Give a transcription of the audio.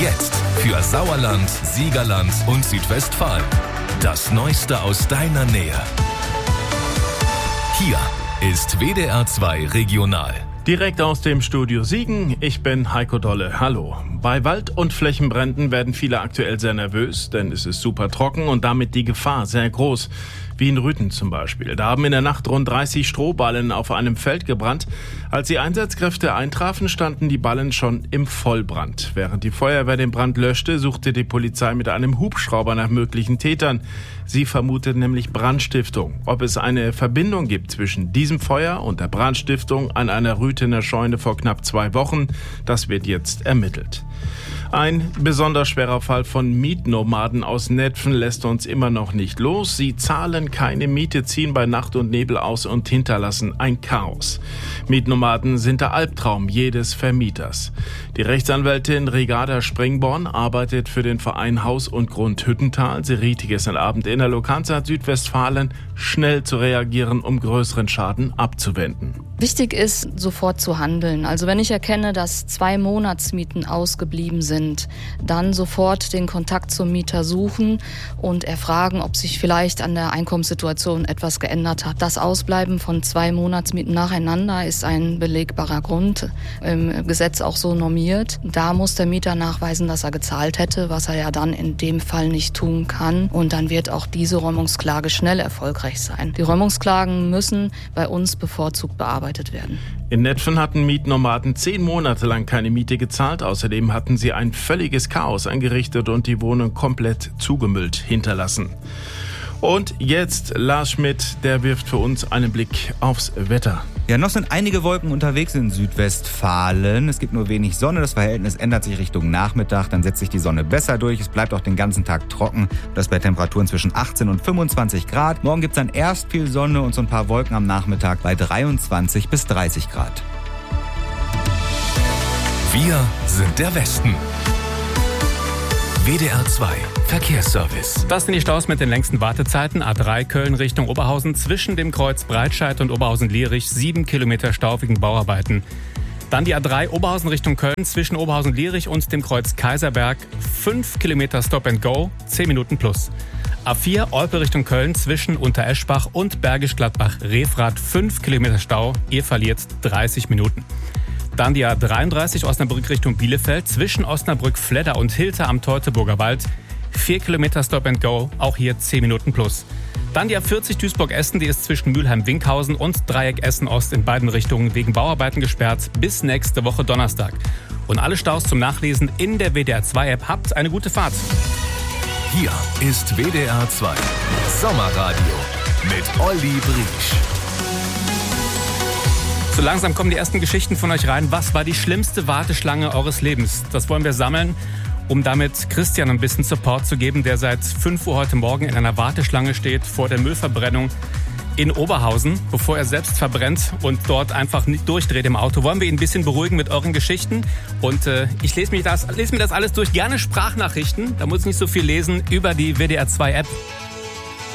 Jetzt für Sauerland, Siegerland und Südwestfalen. Das Neueste aus deiner Nähe. Hier ist WDR 2 Regional. Direkt aus dem Studio Siegen, ich bin Heiko Dolle. Hallo. Bei Wald- und Flächenbränden werden viele aktuell sehr nervös, denn es ist super trocken und damit die Gefahr sehr groß. Wie in Rüthen zum Beispiel. Da haben in der Nacht rund 30 Strohballen auf einem Feld gebrannt. Als die Einsatzkräfte eintrafen, standen die Ballen schon im Vollbrand. Während die Feuerwehr den Brand löschte, suchte die Polizei mit einem Hubschrauber nach möglichen Tätern. Sie vermutet nämlich Brandstiftung. Ob es eine Verbindung gibt zwischen diesem Feuer und der Brandstiftung an einer Rüthener Scheune vor knapp 2 Wochen, das wird jetzt ermittelt. Ein besonders schwerer Fall von Mietnomaden aus Netphen lässt uns immer noch nicht los. Sie zahlen keine Miete, ziehen bei Nacht und Nebel aus und hinterlassen ein Chaos. Mietnomaden sind der Albtraum jedes Vermieters. Die Rechtsanwältin Rigarda Springborn arbeitet für den Verein Haus und Grund Hüttental. Sie riet gestern Abend in der Lokalzeit Südwestfalen, schnell zu reagieren, um größeren Schaden abzuwenden. Wichtig ist, sofort zu handeln. Also wenn ich erkenne, dass 2 Monatsmieten ausgeblieben sind, dann sofort den Kontakt zum Mieter suchen und erfragen, ob sich vielleicht an der Einkommenssituation etwas geändert hat. Das Ausbleiben von 2 Monatsmieten nacheinander ist ein belegbarer Grund, im Gesetz auch so normiert. Da muss der Mieter nachweisen, dass er gezahlt hätte, was er ja dann in dem Fall nicht tun kann. Und dann wird auch diese Räumungsklage schnell erfolgreich sein. Die Räumungsklagen müssen bei uns bevorzugt bearbeitet werden. In Netphen hatten Mietnomaden 10 Monate lang keine Miete gezahlt. Außerdem hatten sie ein völliges Chaos angerichtet und die Wohnung komplett zugemüllt hinterlassen. Und jetzt Lars Schmidt, der wirft für uns einen Blick aufs Wetter. Ja, noch sind einige Wolken unterwegs in Südwestfalen. Es gibt nur wenig Sonne. Das Verhältnis ändert sich Richtung Nachmittag. Dann setzt sich die Sonne besser durch. Es bleibt auch den ganzen Tag trocken. Das bei Temperaturen zwischen 18 und 25 Grad. Morgen gibt es dann erst viel Sonne und so ein paar Wolken am Nachmittag bei 23 bis 30 Grad. Wir sind der Westen. WDR 2 Verkehrsservice. Das sind die Staus mit den längsten Wartezeiten. A3 Köln Richtung Oberhausen zwischen dem Kreuz Breitscheid und Oberhausen-Lierich 7 Kilometer Stau wegen Bauarbeiten. Dann die A3 Oberhausen Richtung Köln zwischen Oberhausen-Lierich und dem Kreuz Kaiserberg 5 Kilometer Stop and Go, 10 Minuten plus. A4 Olpe Richtung Köln zwischen Untereschbach und Bergisch Gladbach-Refrath 5 Kilometer Stau, ihr verliert 30 Minuten. Dann die A33 Osnabrück Richtung Bielefeld zwischen Osnabrück-Fledder und Hilter am Teutoburger Wald. 4 Kilometer Stop and Go, auch hier 10 Minuten plus. Dann die A40 Duisburg-Essen, die ist zwischen Mülheim-Winkhausen und Dreieck Essen-Ost in beiden Richtungen wegen Bauarbeiten gesperrt bis nächste Woche Donnerstag. Und alle Staus zum Nachlesen in der WDR 2 App. Habt eine gute Fahrt. Hier ist WDR 2 Sommerradio mit Olli Briesch. So langsam kommen die ersten Geschichten von euch rein. Was war die schlimmste Warteschlange eures Lebens? Das wollen wir sammeln, um damit Christian ein bisschen Support zu geben, der seit 5 Uhr heute Morgen in einer Warteschlange steht vor der Müllverbrennung in Oberhausen, bevor er selbst verbrennt und dort einfach nicht durchdreht im Auto. Wollen wir ihn ein bisschen beruhigen mit euren Geschichten? Und ich lese mir das alles durch. Gerne Sprachnachrichten, da muss ich nicht so viel lesen, über die WDR 2 App.